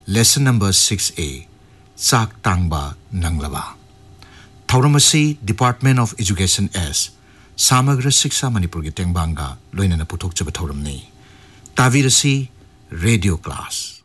Lesson number 6A Chak Tangba Nanglaba Thauramasi Department of Education S Samagra Shiksha Manipur ki Tengbanga loinana puthok chaba thauramni Tavirasi Radio Class